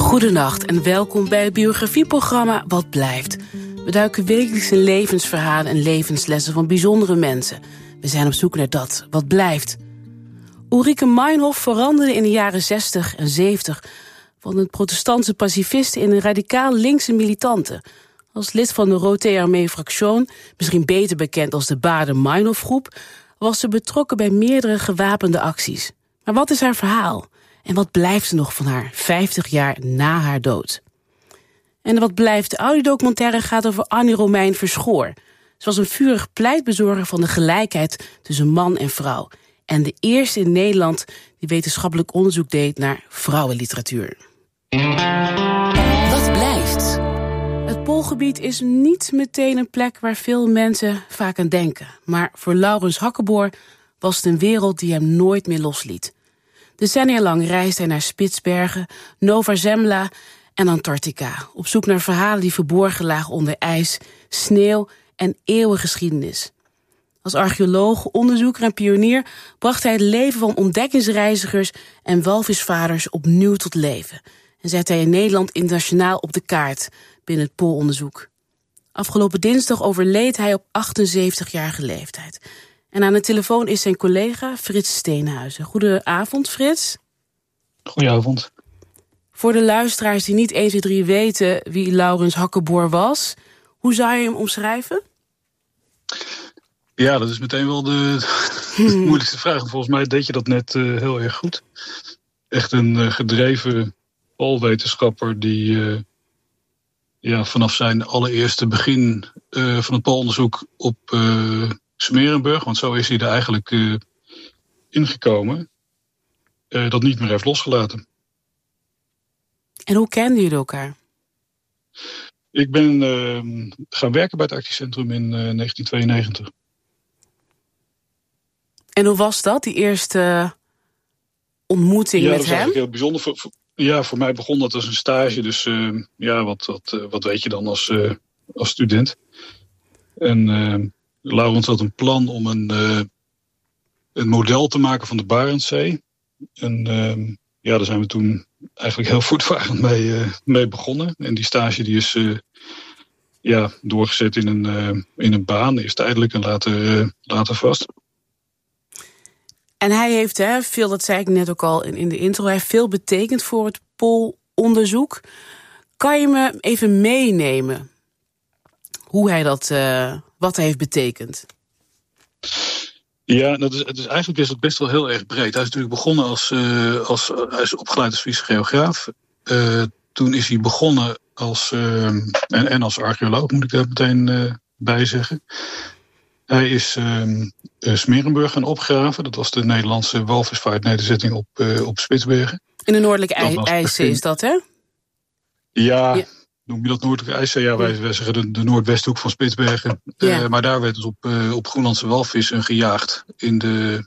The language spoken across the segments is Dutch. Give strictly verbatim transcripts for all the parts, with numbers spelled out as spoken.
Goedenacht en welkom bij het biografieprogramma Wat Blijft. We duiken wekelijks in levensverhalen en levenslessen van bijzondere mensen. We zijn op zoek naar dat, wat blijft. Ulrike Meinhof veranderde in de jaren zestig en zeventig... van een protestantse pacifist in een radicaal linkse militante. Als lid van de Rote Armee Fraction, misschien beter bekend als de Baader-Meinhof-groep... was ze betrokken bij meerdere gewapende acties. Maar wat is haar verhaal? En wat blijft er nog van haar, vijftig jaar na haar dood? En wat blijft, de audiodocumentaire gaat over Annie Romein Verschoor. Ze was een vurig pleitbezorger van de gelijkheid tussen man en vrouw. En de eerste in Nederland die wetenschappelijk onderzoek deed naar vrouwenliteratuur. Wat blijft? Het Poolgebied is niet meteen een plek waar veel mensen vaak aan denken. Maar voor Laurens Hakkeboor was het een wereld die hem nooit meer losliet. Decennia lang reisde hij naar Spitsbergen, Nova Zembla en Antarctica. Op zoek naar verhalen die verborgen lagen onder ijs, sneeuw en eeuwige geschiedenis. Als archeoloog, onderzoeker en pionier bracht hij het leven van ontdekkingsreizigers en walvisvaders opnieuw tot leven. En zette hij in Nederland internationaal op de kaart binnen het poolonderzoek. Afgelopen dinsdag overleed hij op achtenzeventigjarige leeftijd. En aan de telefoon is zijn collega Frits Steenhuizen. Goedenavond, Frits. Goedenavond. Voor de luisteraars die niet één, twee, drie weten wie Laurens Hakkeboor was, hoe zou je hem omschrijven? Ja, dat is meteen wel de, de moeilijkste vraag. Volgens mij deed je dat net uh, heel erg goed. Echt een uh, gedreven poolwetenschapper die uh, ja, vanaf zijn allereerste begin uh, van het poolonderzoek op uh, Smeerenburg, want zo is hij er eigenlijk uh, ingekomen, uh, dat niet meer heeft losgelaten. En hoe kenden jullie elkaar? Ik ben uh, gaan werken bij het Arctisch Centrum in uh, negentien tweeënnegentig. En hoe was dat, die eerste ontmoeting ja, met dat was hem? Eigenlijk heel bijzonder. Voor, voor, ja, voor mij begon dat als een stage. Dus uh, ja, wat, wat, uh, wat weet je dan als, uh, als student? En uh, Laurens had een plan om een, uh, een model te maken van de Barentszee. En uh, ja, daar zijn we toen eigenlijk heel voortvarend mee, uh, mee begonnen. En die stage die is uh, ja, doorgezet in een, uh, in een baan. Eerst tijdelijk en later, uh, later vast. En hij heeft, hè, veel, dat zei ik net ook al in, in de intro, hij heeft veel betekend voor het poolonderzoek. Kan je me even meenemen hoe hij dat, uh, wat hij heeft betekend? Ja, dat is, het is, eigenlijk is het best wel heel erg breed. Hij is natuurlijk begonnen als, uh, als hij is opgeleid als Friese geograaf. Uh, toen is hij begonnen als, uh, en, en als archeoloog, moet ik daar meteen uh, bij zeggen. Hij is uh, uh, Smeerenburg gaan opgraven. Dat was de Nederlandse walvisvaartnederzetting op, uh, op Spitsbergen. In de Noordelijke IJszee is dat, hè? Ja, ja, noem je dat Noordelijke IJszee? Ja, wij, wij zeggen de, de Noordwesthoek van Spitsbergen. Ja. Uh, maar daar werd dus op, uh, op Groenlandse walvissen gejaagd in de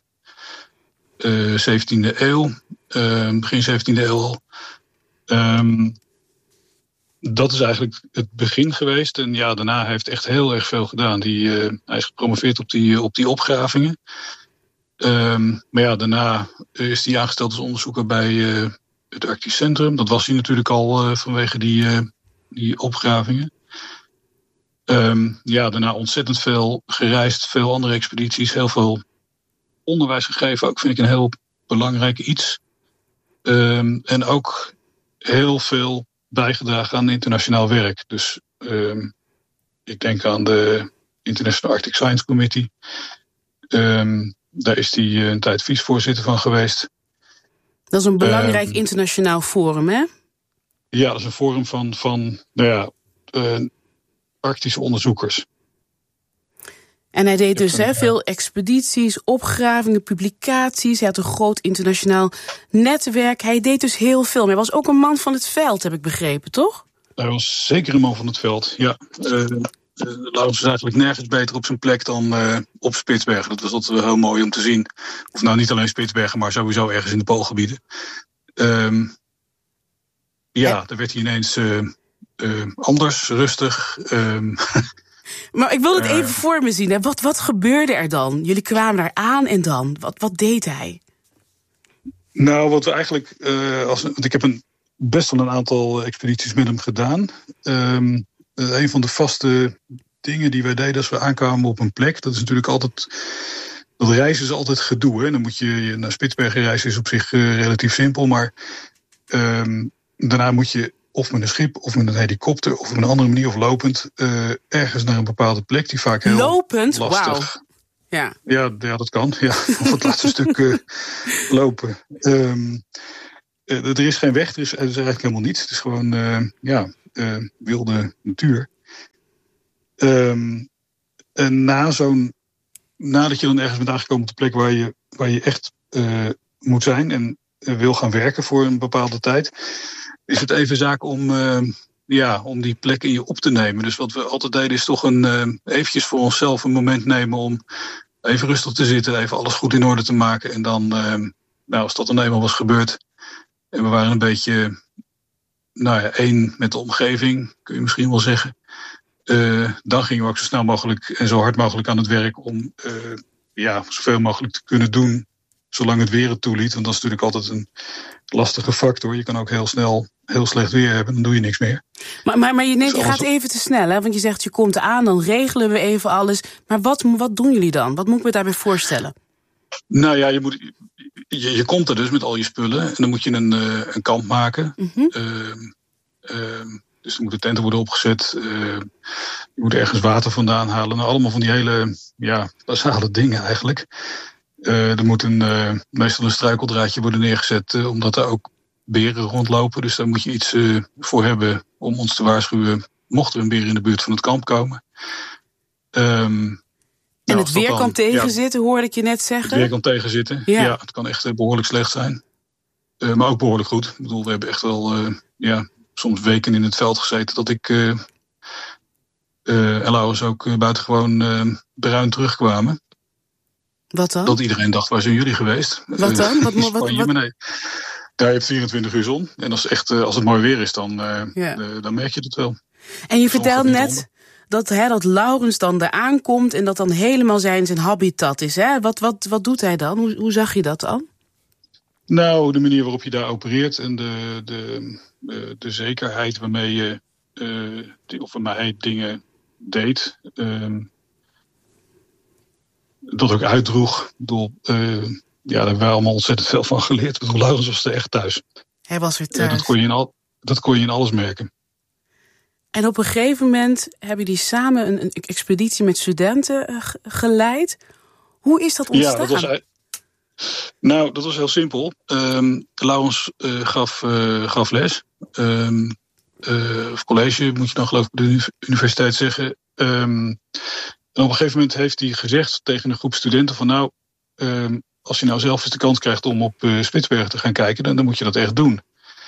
uh, zeventiende eeuw. Uh, begin zeventiende eeuw al. Um, Dat is eigenlijk het begin geweest. En ja, daarna heeft hij echt heel erg veel gedaan. Die, uh, hij is gepromoveerd op die, op die opgravingen. Um, maar ja, daarna is hij aangesteld als onderzoeker bij uh, het Arctisch Centrum. Dat was hij natuurlijk al uh, vanwege die, uh, die opgravingen. Um, ja, daarna ontzettend veel gereisd. Veel andere expedities. Heel veel onderwijs gegeven. Ook vind ik een heel belangrijk iets. Um, en ook heel veel bijgedragen aan internationaal werk. Dus um, ik denk aan de International Arctic Science Committee. Um, daar is hij een tijd vicevoorzitter van geweest. Dat is een belangrijk um, internationaal forum, hè? Ja, dat is een forum van, van nou ja, uh, Arctische onderzoekers. En hij deed dus he, veel expedities, opgravingen, publicaties. Hij had een groot internationaal netwerk. Hij deed dus heel veel. Maar hij was ook een man van het veld, heb ik begrepen, toch? Hij was zeker een man van het veld, ja. Uh, uh, Laurens was eigenlijk nergens beter op zijn plek dan uh, op Spitsbergen. Dat was altijd wel heel mooi om te zien. Of nou niet alleen Spitsbergen, maar sowieso ergens in de Poolgebieden. Um, ja, en daar werd hij ineens uh, uh, anders, rustig. Um, Maar ik wil het even uh, voor me zien. Hè. Wat, wat gebeurde er dan? Jullie kwamen daar aan en dan? Wat, wat deed hij? Nou, wat we eigenlijk... Uh, als, want ik heb een best wel een aantal expedities met hem gedaan. Um, een van de vaste dingen die wij deden als we aankwamen op een plek, dat is natuurlijk altijd, dat reizen is altijd gedoe. Hè? Dan moet je, naar Spitsbergen reizen is op zich uh, relatief simpel, maar um, daarna moet je of met een schip, of met een helikopter, of op een andere manier, of lopend, uh, ergens naar een bepaalde plek die vaak heel lopend? lastig. Wauw. Ja. Ja, ja, dat kan. Ja. Of het laatste stuk uh, lopen. Um, uh, er is geen weg, er is, er is eigenlijk helemaal niets. Het is gewoon uh, ja, uh, wilde natuur. Um, en na zo'n, nadat je dan ergens bent aangekomen op de plek waar je, waar je echt uh, moet zijn en uh, wil gaan werken voor een bepaalde tijd, is het even zaak om, uh, ja, om die plek in je op te nemen. Dus wat we altijd deden is toch een, uh, eventjes voor onszelf een moment nemen om even rustig te zitten, even alles goed in orde te maken. En dan, uh, nou, als dat dan eenmaal was gebeurd en we waren een beetje, nou ja, één met de omgeving, kun je misschien wel zeggen. Uh, dan gingen we ook zo snel mogelijk en zo hard mogelijk aan het werk om uh, ja, zoveel mogelijk te kunnen doen zolang het weer het toeliet. Want dat is natuurlijk altijd een lastige factor. Je kan ook heel snel heel slecht weer hebben, dan doe je niks meer. Maar, maar, maar je, neemt, dus je gaat even te snel, hè? Want je zegt je komt aan, dan regelen we even alles. Maar wat, wat doen jullie dan? Wat moet ik me daarbij voorstellen? Nou ja, je, moet, je, je komt er dus met al je spullen en dan moet je een, uh, een kamp maken. Uh-huh. Uh, uh, dus er moeten tenten worden opgezet. Uh, je moet ergens water vandaan halen. Nou, allemaal van die hele ja, basale dingen eigenlijk. Uh, er moet een, uh, meestal een struikeldraadje worden neergezet, uh, omdat er ook beren rondlopen. Dus daar moet je iets uh, voor hebben om ons te waarschuwen mocht er een beer in de buurt van het kamp komen. Um, en nou, het weer dan, kan tegenzitten, ja, hoorde ik je net zeggen? Het weer kan tegenzitten, ja. ja. Het kan echt uh, behoorlijk slecht zijn. Uh, maar ook behoorlijk goed. Ik bedoel, we hebben echt wel uh, ja, soms weken in het veld gezeten dat ik uh, uh, en Laurens ook uh, buitengewoon uh, bruin terugkwamen. Wat dan? Dat iedereen dacht, waar zijn jullie geweest? Wat dan? Uh, wat, wat, wat, Spanje, wat? Nee. Daar heb je vierentwintig uur zon. En als, echt, uh, als het mooi weer is, dan, uh, ja. uh, dan merk je het wel. En je vertelde net dat, hè, dat Laurens dan er aankomt en dat dan helemaal zijn, zijn habitat is. Hè? Wat, wat, wat doet hij dan? Hoe, hoe zag je dat dan? Nou, de manier waarop je daar opereert en de, de, de, de zekerheid waarmee je uh, die, of waarmee hij dingen deed. Uh, dat ook uitdroeg. Ik bedoel, uh, ja, daar hebben wij allemaal ontzettend veel van geleerd. Ik bedoel, Laurens was er echt thuis. Hij was er thuis. Uh, dat, kon je in al, dat kon je in alles merken. En op een gegeven moment hebben die samen een, een expeditie met studenten uh, geleid. Hoe is dat ontstaan? Ja, dat was, nou, dat was heel simpel. Um, Laurens uh, gaf, uh, gaf les. Um, uh, of college, moet je dan geloof ik op de universiteit zeggen. Um, en op een gegeven moment heeft hij gezegd tegen een groep studenten van nou, um, als je nou zelf eens de kans krijgt om op uh, Spitsbergen te gaan kijken, dan, dan moet je dat echt doen.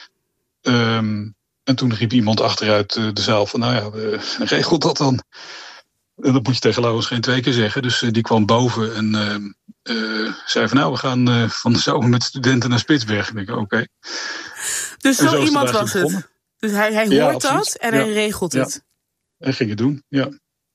Um, en toen riep iemand achteruit uh, de zaal van nou ja, uh, regel dat dan. En dat moet je tegen Laurens geen twee keer zeggen. Dus uh, die kwam boven en uh, uh, zei van nou, we gaan uh, van de zomer met studenten naar Spitsbergen. Ik denk, oké. Okay. Dus zo, zo iemand was begonnen. Het? Dus hij, hij ja, hoort absoluut. dat en ja. hij regelt het. Ja. Hij ging het doen, ja.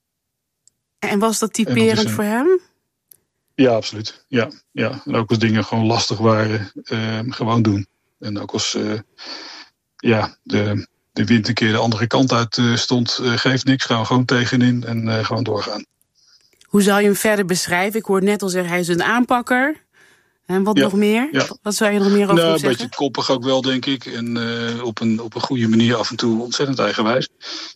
En was dat typerend dat een... voor hem? Ja, absoluut. Ja, ja. En ook als dingen gewoon lastig waren, uh, gewoon doen. En ook als uh, ja, de, de wind een keer de andere kant uit uh, stond, uh, geeft niks, gaan we gewoon tegenin en uh, gewoon doorgaan. Hoe zou je hem verder beschrijven? Ik hoorde net al zeggen, hij is een aanpakker. En wat ja, nog meer? Ja. Wat zou je nog meer over nou, zeggen? Een beetje koppig ook wel, denk ik. En uh, op, een, op een goede manier af en toe ontzettend eigenwijs.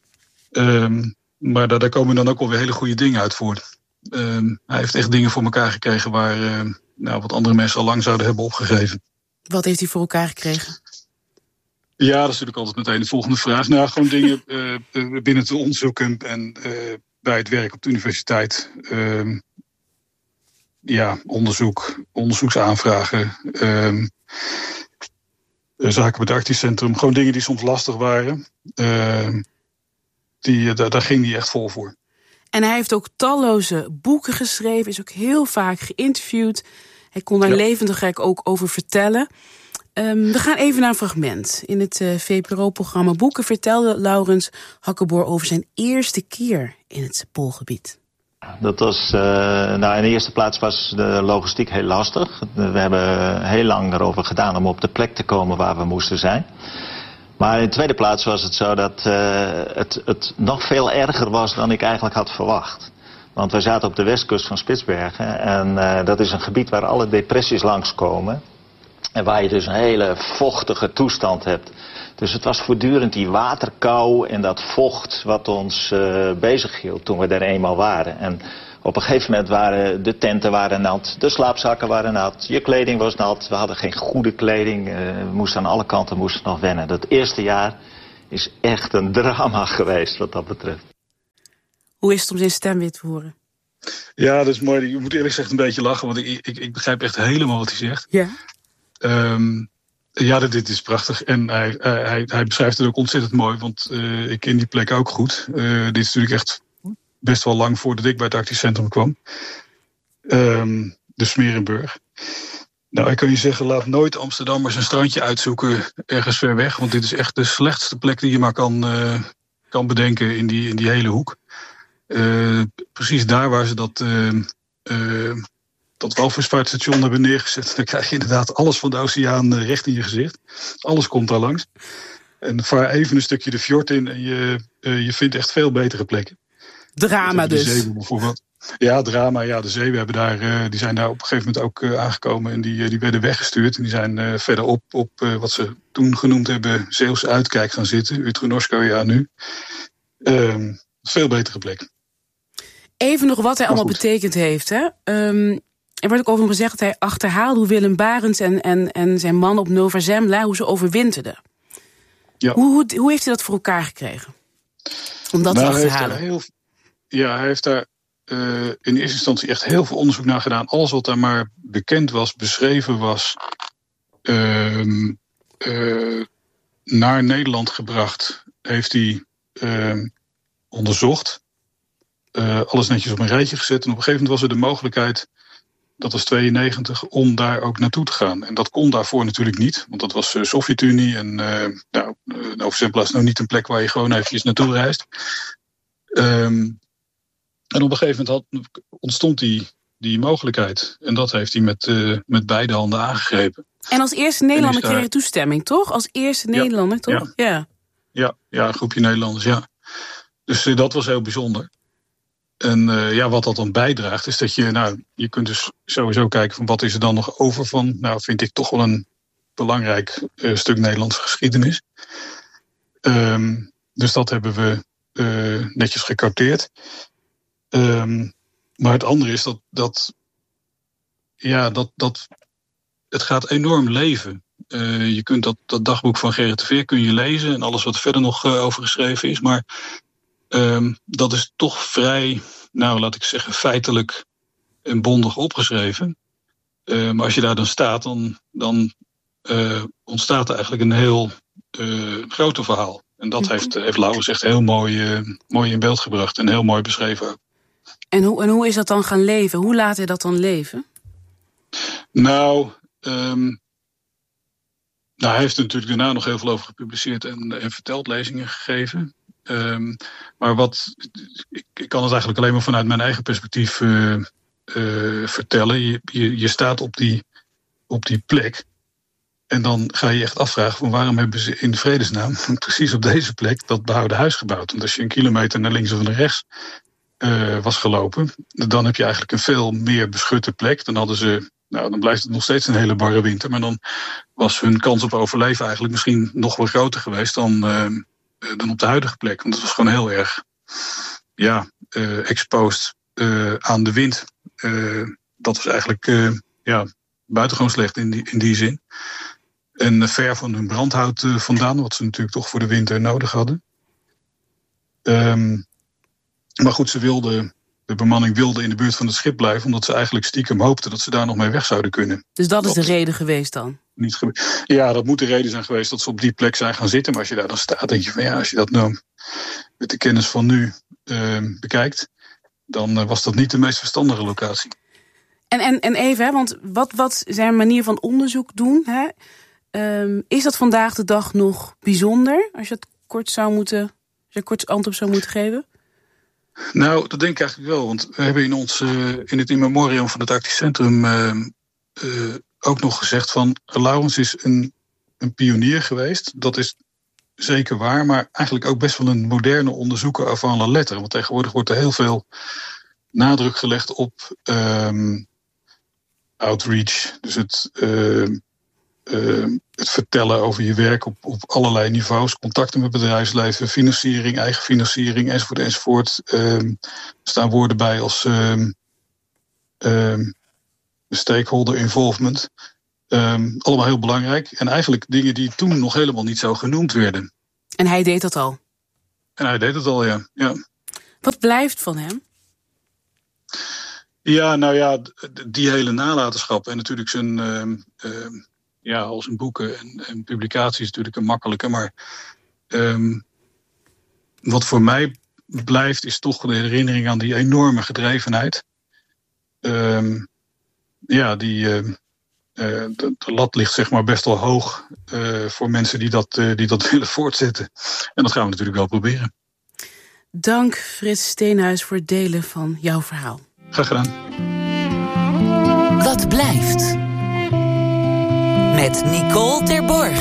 Um, maar daar, daar komen dan ook alweer hele goede dingen uit voort. Um, hij heeft echt dingen voor elkaar gekregen waar uh, nou, wat andere mensen al lang zouden hebben opgegeven. Wat heeft hij voor elkaar gekregen? Ja, dat is natuurlijk altijd meteen de volgende vraag. Nou, gewoon dingen uh, binnen het onderzoeken en uh, bij het werk op de universiteit. Uh, ja, onderzoek, onderzoeksaanvragen. Uh, zaken met het Arktisch Centrum. Gewoon dingen die soms lastig waren. Uh, die, daar, daar ging hij echt vol voor. En hij heeft ook talloze boeken geschreven. Is ook heel vaak geïnterviewd. Hij kon daar ja. levendig ook over vertellen. Um, we gaan even naar een fragment. In het uh, V P R O-programma Boeken vertelde Laurens Hakkeboor over zijn eerste keer in het Poolgebied. Dat was, uh, nou in de eerste plaats was de logistiek heel lastig. We hebben heel lang erover gedaan om op de plek te komen waar we moesten zijn. Maar in de tweede plaats was het zo dat uh, het, het nog veel erger was dan ik eigenlijk had verwacht. Want wij zaten op de westkust van Spitsbergen. En uh, dat is een gebied waar alle depressies langskomen. En waar je dus een hele vochtige toestand hebt. Dus het was voortdurend die waterkou en dat vocht wat ons uh, bezig hield toen we daar eenmaal waren. En op een gegeven moment waren de tenten waren nat, de slaapzakken waren nat, je kleding was nat. We hadden geen goede kleding, uh, we moesten aan alle kanten moesten nog wennen. Dat eerste jaar is echt een drama geweest wat dat betreft. Hoe is het om zijn stem weer te horen? Ja, dat is mooi. Je moet eerlijk gezegd een beetje lachen, want ik, ik, ik begrijp echt helemaal wat hij zegt. Ja. Um, ja, dit is prachtig. En hij, hij, hij beschrijft het ook ontzettend mooi, want uh, ik ken die plek ook goed. Uh, dit is natuurlijk echt best wel lang voordat ik bij het Arctisch Centrum kwam. Um, de Smerenburg. Nou, ik kan je zeggen, laat nooit Amsterdammers een strandje uitzoeken ergens ver weg. Want dit is echt de slechtste plek die je maar kan, uh, kan bedenken in die, in die hele hoek. Uh, precies daar waar ze dat, uh, uh, dat walvisvaartstation hebben neergezet. Dan krijg je inderdaad alles van de oceaan uh, recht in je gezicht. Alles komt daar langs. En vaar even een stukje de fjord in en je, uh, je vindt echt veel betere plekken. Drama dus. De zeeën bijvoorbeeld. Ja, drama. Ja, de zeeën hebben daar, uh, die zijn daar op een gegeven moment ook uh, aangekomen. En die, uh, die werden weggestuurd. En die zijn uh, verderop op uh, wat ze toen genoemd hebben Zeeuwse Uitkijk gaan zitten. Utrecht-Norskoja nu. Uh, veel betere plek. Even nog wat hij allemaal betekend heeft. Hè? Um, er wordt ook over hem gezegd dat hij achterhaalde hoe Willem Barents en, en, en zijn man op Nova Zembla, hoe ze overwinterden. Ja. Hoe, hoe, hoe heeft hij dat voor elkaar gekregen? Om dat nou, te achterhalen. Hij heel, ja, hij heeft daar uh, in eerste instantie echt heel veel onderzoek naar gedaan. Alles wat daar maar bekend was, beschreven was, uh, uh, naar Nederland gebracht, heeft hij uh, onderzocht. Uh, alles netjes op een rijtje gezet. En op een gegeven moment was er de mogelijkheid, dat was tweeënnegentig, om daar ook naartoe te gaan. En dat kon daarvoor natuurlijk niet, want dat was de uh, Sovjet-Unie. En uh, nou, uh, Nova Zembla is nou niet een plek waar je gewoon eventjes naartoe reist. Um, en op een gegeven moment had, ontstond die, die mogelijkheid. En dat heeft hij met, uh, met beide handen aangegrepen. En als eerste Nederlander daar... kreeg je toestemming, toch? Als eerste ja, Nederlander, toch? Ja. Ja. Ja, ja, een groepje Nederlanders, ja. Dus uh, dat was heel bijzonder. En uh, ja, wat dat dan bijdraagt, is dat je, nou, je kunt dus sowieso kijken van wat is er dan nog over van, nou, vind ik toch wel een belangrijk uh, stuk Nederlandse geschiedenis. Um, dus dat hebben we uh, netjes gekarteerd. Um, maar het andere is dat, dat ja, dat, dat het gaat enorm leven. Uh, je kunt dat, dat dagboek van Gerrit de Veer kun je lezen en alles wat verder nog uh, over geschreven is, maar Um, dat is toch vrij, nou laat ik zeggen, feitelijk en bondig opgeschreven. Uh, maar als je daar dan staat, dan, dan uh, ontstaat er eigenlijk een heel uh, groter verhaal. En dat mm-hmm. heeft, heeft Laurens echt heel mooi, uh, mooi in beeld gebracht en heel mooi beschreven ook. En hoe, en hoe is dat dan gaan leven? Hoe laat hij dat dan leven? Nou, um, nou, hij heeft er natuurlijk daarna nog heel veel over gepubliceerd en, en verteld, lezingen gegeven. Um, maar wat, ik, ik kan het eigenlijk alleen maar vanuit mijn eigen perspectief uh, uh, vertellen. Je, je, je staat op die, op die plek en dan ga je echt afvragen van waarom hebben ze in de vredesnaam precies op deze plek dat behouden huis gebouwd. Want als je een kilometer naar links of naar rechts uh, was gelopen, dan heb je eigenlijk een veel meer beschutte plek. Dan hadden ze, nou dan blijft het nog steeds een hele barre winter, maar dan was hun kans op overleven eigenlijk misschien nog wel groter geweest dan Uh, dan op de huidige plek. Want het was gewoon heel erg ja, uh, exposed uh, aan de wind. Uh, dat was eigenlijk uh, ja, buitengewoon slecht in die, in die zin. En uh, ver van hun brandhout uh, vandaan, wat ze natuurlijk toch voor de winter nodig hadden. Um, maar goed, ze wilden, de bemanning wilde in de buurt van het schip blijven, omdat ze eigenlijk stiekem hoopten dat ze daar nog mee weg zouden kunnen. Dus dat is dat, de reden geweest dan? Niet gebe- ja, dat moet de reden zijn geweest dat ze op die plek zijn gaan zitten. Maar als je daar dan staat, denk je van ja, als je dat nou met de kennis van nu uh, bekijkt, dan uh, was dat niet de meest verstandige locatie. En, en, en even, hè, want wat, wat zijn manier van onderzoek doen? Hè? Um, is dat vandaag de dag nog bijzonder? Als je het kort zou moeten, als je een kort antwoord zou moeten geven? Nou, dat denk ik eigenlijk wel. Want we hebben in ons uh, in het in memoriam van het Arctisch Centrum Uh, uh, ook nog gezegd van Laurens is een, een pionier geweest. Dat is zeker waar, maar eigenlijk ook best wel een moderne onderzoeker avant la lettre. Want tegenwoordig wordt er heel veel nadruk gelegd op um, outreach. Dus het, uh, uh, het vertellen over je werk op, op allerlei niveaus. Contacten met bedrijfsleven, financiering, eigen financiering, enzovoort, enzovoort. Um, er staan woorden bij als um, um, stakeholder involvement. Um, allemaal heel belangrijk. En eigenlijk dingen die toen nog helemaal niet zo genoemd werden. En hij deed dat al? En hij deed het al, ja. ja. Wat blijft van hem? Ja, nou ja, die hele nalatenschap. En natuurlijk zijn, uh, uh, ja, al zijn boeken en, en publicaties natuurlijk een makkelijke. Maar um, wat voor mij blijft is toch de herinnering aan die enorme gedrevenheid. Um, ja, die... Uh, Uh, de, de lat ligt zeg maar best wel hoog uh, voor mensen die dat, uh, die dat willen voortzetten. En dat gaan we natuurlijk wel proberen. Dank Frits Steenhuis voor het delen van jouw verhaal. Graag gedaan. Wat blijft? Met Nicole Terborg.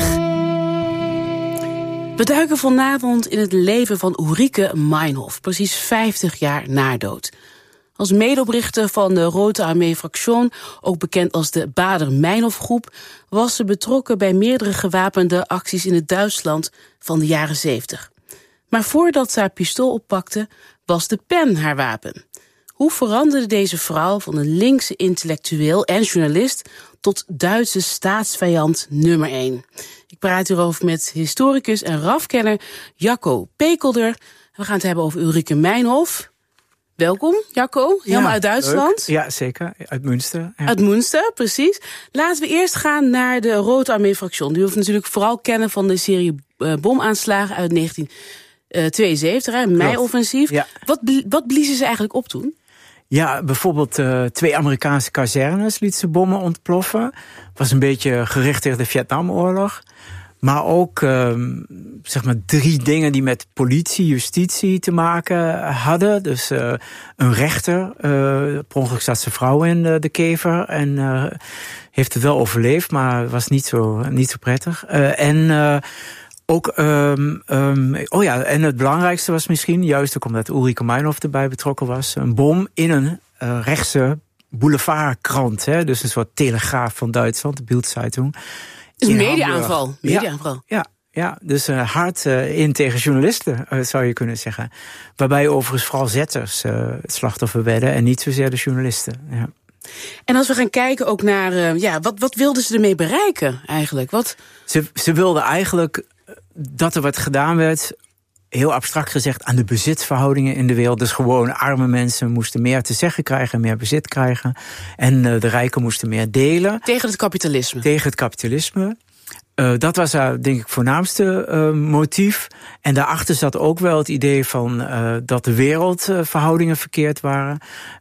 We duiken vanavond in het leven van Ulrike Meinhof, precies vijftig jaar na dood. Als medeoprichter van de Rote Armee Fraktion, ook bekend als de Baader-Meinhof-groep, was ze betrokken bij meerdere gewapende acties in het Duitsland van de jaren zeventig. Maar voordat ze haar pistool oppakte, was de pen haar wapen. Hoe veranderde deze vrouw van een linkse intellectueel en journalist tot Duitse staatsvijand nummer één? Ik praat hierover met historicus en R A F-kenner Jacco Pekelder. We gaan het hebben over Ulrike Meinhof. Welkom, Jacco. Helemaal ja, uit Duitsland. Leuk. Ja, zeker. Uit Münster. Ja. Uit Münster, precies. Laten we eerst gaan naar de Rote Armee Fraktion. Die hoeft natuurlijk vooral kennen van de serie uh, bomaanslagen uit negentien tweeënzeventig, hè, mei-offensief. Ja. Wat, wat bliezen ze eigenlijk op toen? Ja, bijvoorbeeld uh, twee Amerikaanse kazernes lieten ze bommen ontploffen. Was een beetje gericht tegen de Vietnamoorlog. Maar ook uh, zeg maar drie dingen die met politie, justitie te maken hadden. Dus uh, een rechter, uh, per ongeluk zat zijn vrouw in uh, de kever en uh, heeft het wel overleefd, maar was niet zo, niet zo prettig. Uh, en uh, ook, um, um, oh ja, en het belangrijkste was misschien, juist ook omdat Ulrike Meinhof erbij betrokken was, een bom in een uh, rechtse boulevardkrant, hè, dus een soort telegraaf van Duitsland, de Bild-Zeitung. Is een media-aanval. Media-aanval. Ja, ja, ja, dus uh, hard uh, in tegen journalisten, uh, zou je kunnen zeggen. Waarbij overigens vooral zetters uh, het slachtoffer werden en niet zozeer de journalisten. Ja. En als we gaan kijken ook naar, uh, ja, wat, wat wilden ze ermee bereiken eigenlijk? Wat? Ze, ze wilden eigenlijk dat er wat gedaan werd, heel abstract gezegd, aan de bezitsverhoudingen in de wereld. Dus gewoon arme mensen moesten meer te zeggen krijgen, meer bezit krijgen. En uh, de rijken moesten meer delen. Tegen het kapitalisme. Tegen het kapitalisme. Uh, dat was haar, denk ik, voornaamste uh, motief. En daarachter zat ook wel het idee van uh, dat de wereldverhoudingen verkeerd waren.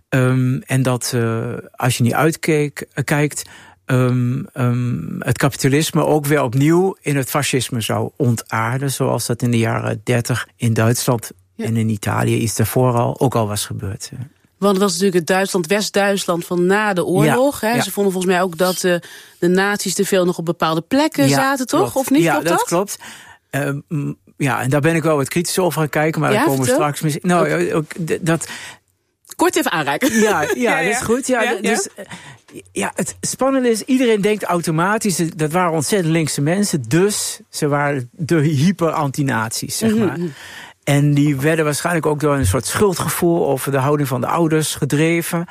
Um, en dat uh, als je niet uitkeek, uh, kijkt, Um, um, het kapitalisme ook weer opnieuw in het fascisme zou ontaarden, zoals dat in de jaren dertig in Duitsland ja. en in Italië iets daarvoor al ook al was gebeurd. Ja. Want het was natuurlijk het Duitsland, West-Duitsland van na de oorlog. Ja, hè? Ja. Ze vonden volgens mij ook dat uh, de nazi's te veel nog op bepaalde plekken ja, zaten, toch? Klopt. Of niet? Ja, klopt dat, dat klopt. Uh, ja, en daar ben ik wel wat kritisch over gaan kijken, maar ja, daar komen we straks misschien. Nou, ook, ook, dat. Kort even aanraken. Ja, ja, ja, ja. Dat is goed. Ja, ja, ja. Dus, ja, het spannende is, iedereen denkt automatisch, dat waren ontzettend linkse mensen, dus ze waren de hyper-anti-nazi's, zeg maar. Mm-hmm. En die werden waarschijnlijk ook door een soort schuldgevoel over de houding van de ouders gedreven.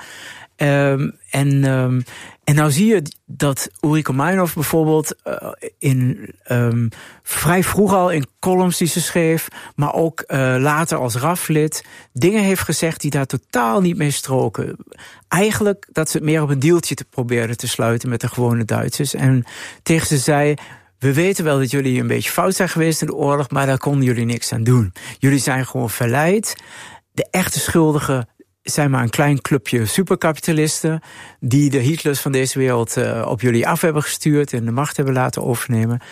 Um, en, um, en nou zie je dat Ulrike Meinhof bijvoorbeeld uh, in um, vrij vroeg al in columns die ze schreef, maar ook uh, later als R A F-lid, dingen heeft gezegd die daar totaal niet mee stroken. Eigenlijk dat ze het meer op een deeltje te proberen te sluiten met de gewone Duitsers. En tegen ze zei, we weten wel dat jullie een beetje fout zijn geweest in de oorlog, maar daar konden jullie niks aan doen. Jullie zijn gewoon verleid. De echte schuldigen zijn maar een klein clubje superkapitalisten die de Hitlers van deze wereld uh, op jullie af hebben gestuurd en de macht hebben laten overnemen.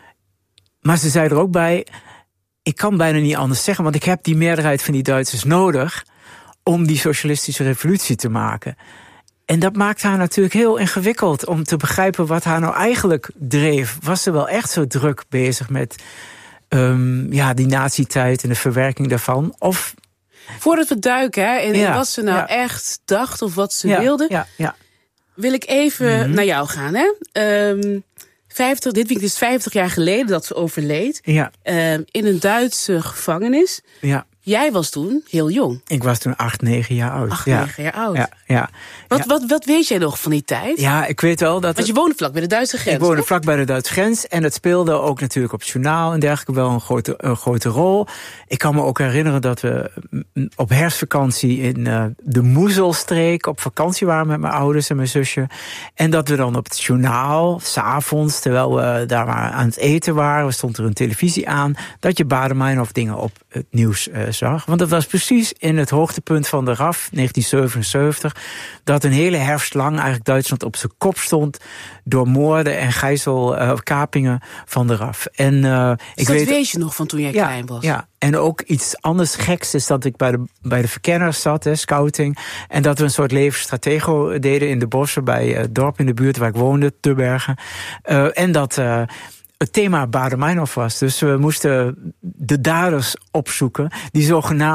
Maar ze zei er ook bij, ik kan bijna niet anders zeggen, want ik heb die meerderheid van die Duitsers nodig om die socialistische revolutie te maken. En dat maakt haar natuurlijk heel ingewikkeld om te begrijpen wat haar nou eigenlijk dreef. Was ze wel echt zo druk bezig met um, ja, die nazi-tijd en de verwerking daarvan. Of voordat we duiken, hè, en ja, wat ze nou ja. echt dacht of wat ze ja, wilde, ja, ja. wil ik even mm-hmm. naar jou gaan. Hè? Um, vijftig, dit weekend is vijftig jaar geleden dat ze overleed. Ja. Um, in een Duitse gevangenis. Ja. Jij was toen heel jong. Ik was toen acht, negen jaar oud. Acht, ja. negen jaar oud. Ja, ja. Wat, ja. wat, wat weet jij nog van die tijd? Ja, ik weet wel dat... Want je woonde vlak bij de Duitse grens. Ik woonde toch? vlak bij de Duitse grens. En het speelde ook natuurlijk op het journaal en dergelijke wel een grote, een grote rol. Ik kan me ook herinneren dat we op herfstvakantie in uh, de Moezelstreek op vakantie waren met mijn ouders en mijn zusje. En dat we dan op het journaal, 's avonds, terwijl we daar maar aan het eten waren, stond er een televisie aan, dat je Baader-Meinhof dingen op het nieuws uh, zag. Want dat was precies in het hoogtepunt van de R A F, negentien zevenenzeventig, dat een hele herfst lang eigenlijk Duitsland op zijn kop stond door moorden en gijzelkapingen uh, van de R A F. En, uh, dus ik dat weet, weet je nog van toen jij ja, klein was? Ja, en ook iets anders geks is dat ik bij de, bij de verkenners zat, hè, scouting, en dat we een soort levensstratego deden in de bossen bij uh, het dorp in de buurt waar ik woonde, Tubbergen. Uh, en dat Uh, het thema Baader-Meinhof was. Dus we moesten de daders opzoeken die zogenaamd